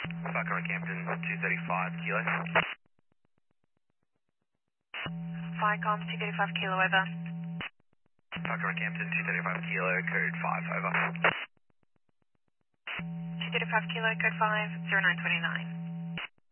Falcon Rockhampton 235 kilo. Falcon 235 kilo, over. Falcon Rockhampton 235 kilo, code 5, over. 235 kilo, code 5, 0929.